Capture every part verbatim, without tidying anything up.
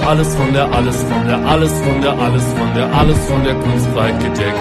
alles von der, alles von der, alles von der, alles von der, alles von der Kunstfreiheit gedeckt.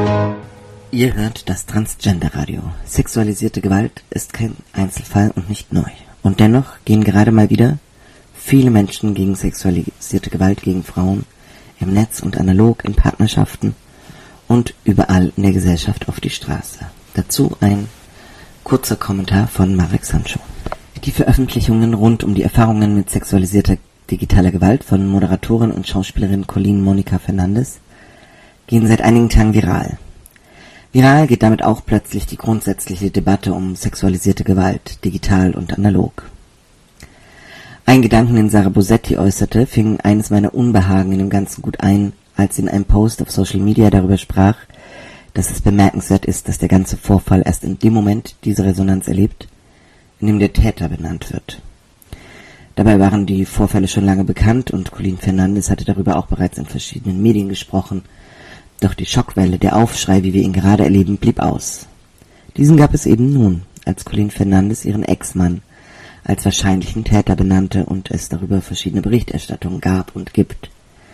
Ihr hört das Transgender-Radio. Sexualisierte Gewalt ist kein Einzelfall und nicht neu. Und dennoch gehen gerade mal wieder viele Menschen gegen sexualisierte Gewalt gegen Frauen im Netz und analog, in Partnerschaften und überall in der Gesellschaft auf die Straße. Dazu ein kurzer Kommentar von Marek Sancho. Die Veröffentlichungen rund um die Erfahrungen mit sexualisierter digitaler Gewalt von Moderatorin und Schauspielerin Colleen Monica Fernandes gehen seit einigen Tagen viral. Viral geht damit auch plötzlich die grundsätzliche Debatte um sexualisierte Gewalt, digital und analog. Ein Gedanken, den Sarah Bosetti äußerte, fing eines meiner Unbehagen in dem Ganzen gut ein, als sie in einem Post auf Social Media darüber sprach, dass es bemerkenswert ist, dass der ganze Vorfall erst in dem Moment diese Resonanz erlebt, in dem der Täter benannt wird. Dabei waren die Vorfälle schon lange bekannt und Colleen Fernandes hatte darüber auch bereits in verschiedenen Medien gesprochen, doch die Schockwelle, der Aufschrei, wie wir ihn gerade erleben, blieb aus. Diesen gab es eben nun, als Colleen Fernandes ihren Ex-Mann als wahrscheinlichen Täter benannte und es darüber verschiedene Berichterstattungen gab und gibt.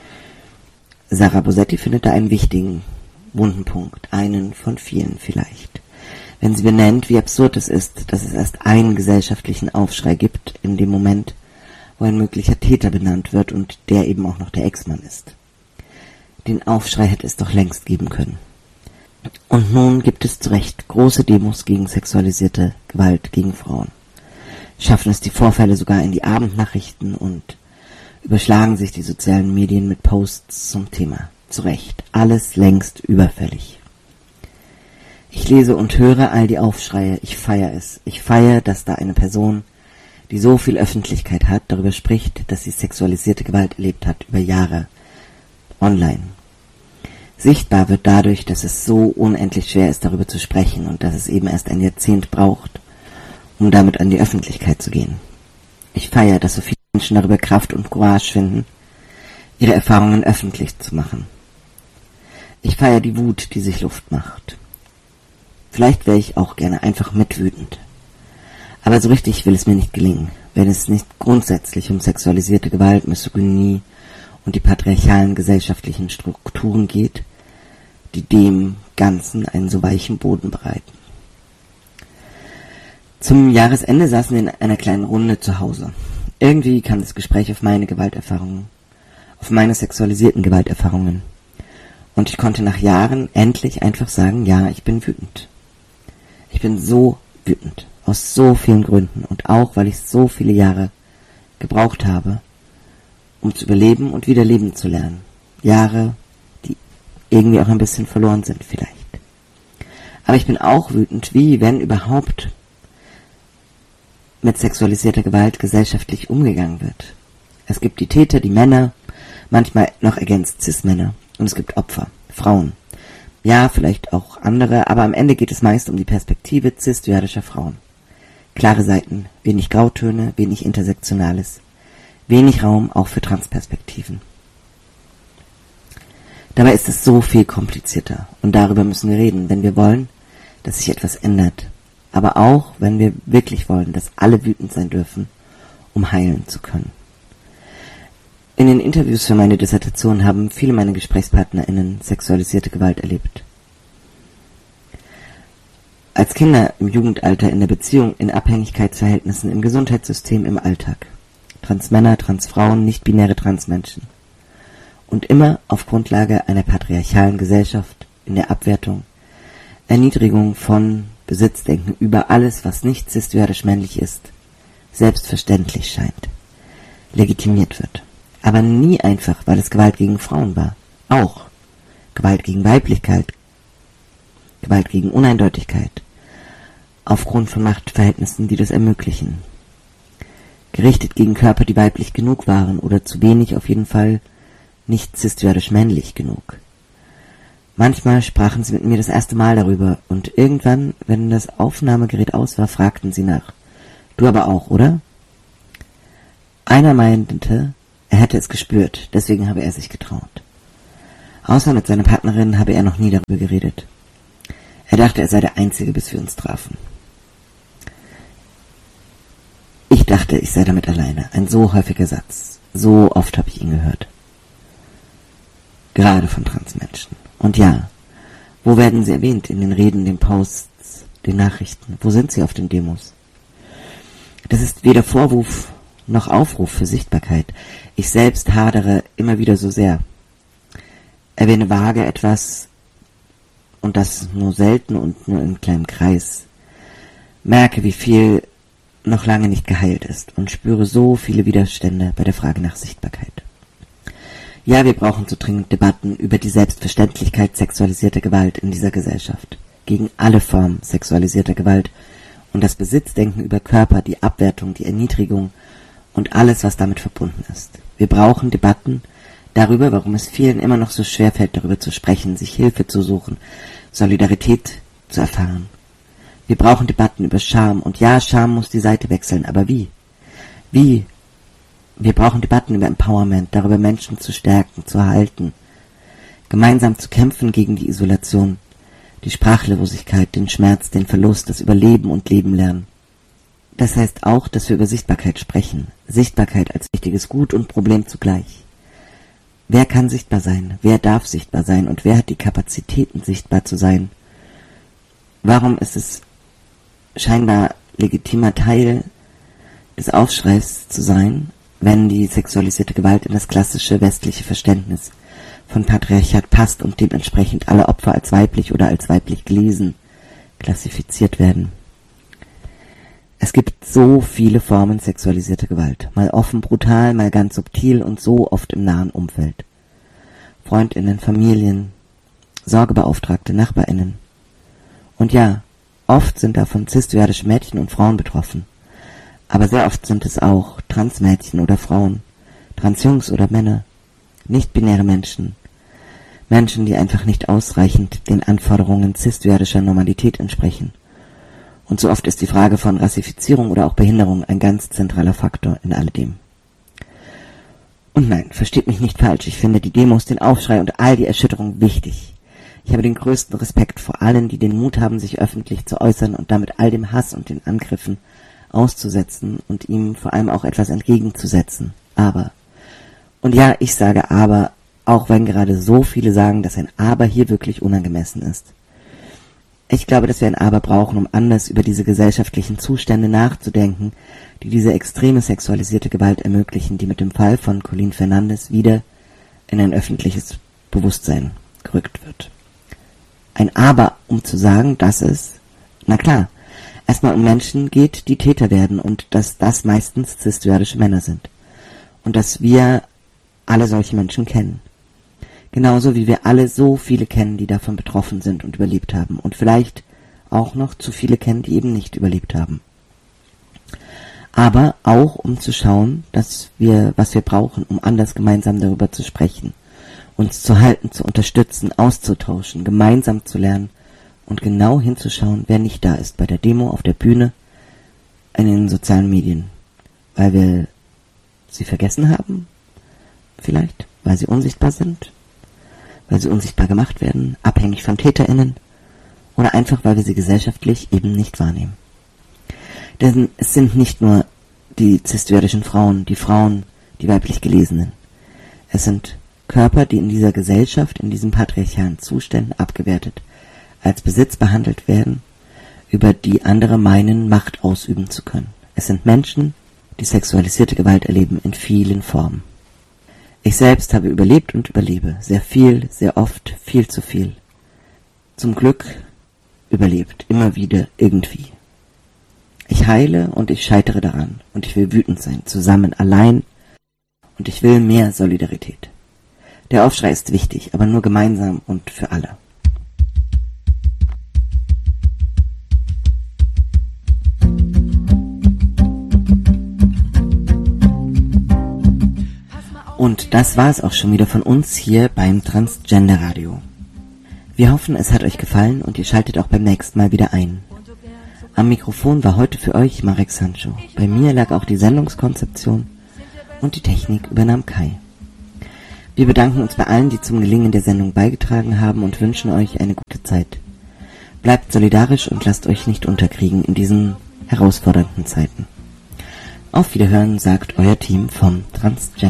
Sarah Bosetti findet da einen wichtigen, wunden Punkt, einen von vielen vielleicht. Wenn sie benennt, wie absurd es ist, dass es erst einen gesellschaftlichen Aufschrei gibt, in dem Moment, wo ein möglicher Täter benannt wird und der eben auch noch der Ex-Mann ist. Den Aufschrei hätte es doch längst geben können. Und nun gibt es zu Recht große Demos gegen sexualisierte Gewalt gegen Frauen. Schaffen es die Vorfälle sogar in die Abendnachrichten und überschlagen sich die sozialen Medien mit Posts zum Thema. Zu Recht, alles längst überfällig. Ich lese und höre all die Aufschreie, ich feiere es. Ich feiere, dass da eine Person, die so viel Öffentlichkeit hat, darüber spricht, dass sie sexualisierte Gewalt erlebt hat über Jahre, online. Sichtbar wird dadurch, dass es so unendlich schwer ist, darüber zu sprechen und dass es eben erst ein Jahrzehnt braucht, um damit an die Öffentlichkeit zu gehen. Ich feiere, dass so viele Menschen darüber Kraft und Courage finden, ihre Erfahrungen öffentlich zu machen. Ich feiere die Wut, die sich Luft macht. Vielleicht wäre ich auch gerne einfach mitwütend. Aber so richtig will es mir nicht gelingen, wenn es nicht grundsätzlich um sexualisierte Gewalt, Misogynie und die patriarchalen gesellschaftlichen Strukturen geht, die dem Ganzen einen so weichen Boden bereiten. Zum Jahresende saßen wir in einer kleinen Runde zu Hause. Irgendwie kam das Gespräch auf meine Gewalterfahrungen, auf meine sexualisierten Gewalterfahrungen. Und ich konnte nach Jahren endlich einfach sagen, ja, ich bin wütend. Ich bin so wütend, aus so vielen Gründen und auch, weil ich so viele Jahre gebraucht habe, um zu überleben und wieder leben zu lernen. Jahre, die irgendwie auch ein bisschen verloren sind vielleicht. Aber ich bin auch wütend, wie, wenn überhaupt, mit sexualisierter Gewalt gesellschaftlich umgegangen wird. Es gibt die Täter, die Männer, manchmal noch ergänzt Cis-Männer. Und es gibt Opfer, Frauen. Ja, vielleicht auch andere, aber am Ende geht es meist um die Perspektive cis-dyadischer Frauen. Klare Seiten, wenig Grautöne, wenig Intersektionales, wenig Raum auch für Transperspektiven. Dabei ist es so viel komplizierter und darüber müssen wir reden, wenn wir wollen, dass sich etwas ändert. Aber auch, wenn wir wirklich wollen, dass alle wütend sein dürfen, um heilen zu können. In den Interviews für meine Dissertation haben viele meiner GesprächspartnerInnen sexualisierte Gewalt erlebt. Als Kinder im Jugendalter, in der Beziehung, in Abhängigkeitsverhältnissen, im Gesundheitssystem, im Alltag. Transmänner, Transfrauen, nicht-binäre Transmenschen. Und immer auf Grundlage einer patriarchalen Gesellschaft, in der Abwertung, Erniedrigung von Besitzdenken über alles, was nicht cis-dyadisch männlich ist, selbstverständlich scheint, legitimiert wird. Aber nie einfach, weil es Gewalt gegen Frauen war. Auch Gewalt gegen Weiblichkeit, Gewalt gegen Uneindeutigkeit, aufgrund von Machtverhältnissen, die das ermöglichen. Gerichtet gegen Körper, die weiblich genug waren oder zu wenig, auf jeden Fall nicht cis-dyadisch männlich genug. Manchmal sprachen sie mit mir das erste Mal darüber und irgendwann, wenn das Aufnahmegerät aus war, fragten sie nach. Du aber auch, oder? Einer meinte, er hätte es gespürt, deswegen habe er sich getraut. Außer mit seiner Partnerin habe er noch nie darüber geredet. Er dachte, er sei der Einzige, bis wir uns trafen. Ich dachte, ich sei damit alleine. Ein so häufiger Satz. So oft habe ich ihn gehört. Gerade von Transmenschen. Und ja, wo werden sie erwähnt? In den Reden, den Posts, den Nachrichten. Wo sind sie auf den Demos? Das ist weder Vorwurf noch Aufruf für Sichtbarkeit. Ich selbst hadere immer wieder so sehr. Erwähne vage etwas und das nur selten und nur in kleinem Kreis. Merke, wie viel noch lange nicht geheilt ist und spüre so viele Widerstände bei der Frage nach Sichtbarkeit. Ja, wir brauchen so dringend Debatten über die Selbstverständlichkeit sexualisierter Gewalt in dieser Gesellschaft, gegen alle Formen sexualisierter Gewalt und das Besitzdenken über Körper, die Abwertung, die Erniedrigung und alles, was damit verbunden ist. Wir brauchen Debatten darüber, warum es vielen immer noch so schwer fällt, darüber zu sprechen, sich Hilfe zu suchen, Solidarität zu erfahren. Wir brauchen Debatten über Scham. Und ja, Scham muss die Seite wechseln. Aber wie? Wie? Wir brauchen Debatten über Empowerment, darüber Menschen zu stärken, zu erhalten. Gemeinsam zu kämpfen gegen die Isolation, die Sprachlosigkeit, den Schmerz, den Verlust, das Überleben und Leben lernen. Das heißt auch, dass wir über Sichtbarkeit sprechen. Sichtbarkeit als wichtiges Gut und Problem zugleich. Wer kann sichtbar sein? Wer darf sichtbar sein? Und wer hat die Kapazitäten, sichtbar zu sein? Warum ist es scheinbar legitimer Teil des Aufschreis zu sein, wenn die sexualisierte Gewalt in das klassische westliche Verständnis von Patriarchat passt und dementsprechend alle Opfer als weiblich oder als weiblich gelesen klassifiziert werden? Es gibt so viele Formen sexualisierter Gewalt, mal offen brutal, mal ganz subtil und so oft im nahen Umfeld. Freundinnen, Familien, Sorgebeauftragte, Nachbarinnen. Und ja, oft sind davon cisduadische Mädchen und Frauen betroffen. Aber sehr oft sind es auch Transmädchen oder Frauen, Transjungs oder Männer, nicht-binäre Menschen, Menschen, die einfach nicht ausreichend den Anforderungen cisduadischer Normalität entsprechen. Und so oft ist die Frage von Rassifizierung oder auch Behinderung ein ganz zentraler Faktor in alledem. Und nein, versteht mich nicht falsch, ich finde die Demos, den Aufschrei und all die Erschütterung wichtig. Ich habe den größten Respekt vor allen, die den Mut haben, sich öffentlich zu äußern und damit all dem Hass und den Angriffen auszusetzen und ihm vor allem auch etwas entgegenzusetzen. Aber, und ja, ich sage aber, auch wenn gerade so viele sagen, dass ein Aber hier wirklich unangemessen ist. Ich glaube, dass wir ein Aber brauchen, um anders über diese gesellschaftlichen Zustände nachzudenken, die diese extreme sexualisierte Gewalt ermöglichen, die mit dem Fall von Colleen Fernandes wieder in ein öffentliches Bewusstsein gerückt wird. Ein Aber, um zu sagen, dass es, na klar, erstmal um Menschen geht, die Täter werden und dass das meistens cisduadische Männer sind. Und dass wir alle solche Menschen kennen. Genauso wie wir alle so viele kennen, die davon betroffen sind und überlebt haben. Und vielleicht auch noch zu viele kennen, die eben nicht überlebt haben. Aber auch um zu schauen, dass wir, was wir brauchen, um anders gemeinsam darüber zu sprechen. Uns zu halten, zu unterstützen, auszutauschen, gemeinsam zu lernen und genau hinzuschauen, wer nicht da ist, bei der Demo, auf der Bühne, in den sozialen Medien. Weil wir sie vergessen haben? Vielleicht? Weil sie unsichtbar sind? Weil sie unsichtbar gemacht werden, abhängig von TäterInnen? Oder einfach, weil wir sie gesellschaftlich eben nicht wahrnehmen? Denn es sind nicht nur die cisduadischen Frauen, die Frauen, die weiblich Gelesenen. Es sind Körper, die in dieser Gesellschaft, in diesen patriarchalen Zuständen abgewertet, als Besitz behandelt werden, über die andere meinen, Macht ausüben zu können. Es sind Menschen, die sexualisierte Gewalt erleben in vielen Formen. Ich selbst habe überlebt und überlebe. Sehr viel, sehr oft, viel zu viel. Zum Glück überlebt. Immer wieder irgendwie. Ich heile und ich scheitere daran. Und ich will wütend sein. Zusammen, allein. Und ich will mehr Solidarität. Der Aufschrei ist wichtig, aber nur gemeinsam und für alle. Und das war es auch schon wieder von uns hier beim Transgender Radio. Wir hoffen, es hat euch gefallen und ihr schaltet auch beim nächsten Mal wieder ein. Am Mikrofon war heute für euch Marek Sancho. Bei mir lag auch die Sendungskonzeption und die Technik übernahm Kai. Wir bedanken uns bei allen, die zum Gelingen der Sendung beigetragen haben und wünschen euch eine gute Zeit. Bleibt solidarisch und lasst euch nicht unterkriegen in diesen herausfordernden Zeiten. Auf Wiederhören sagt euer Team vom Transgender.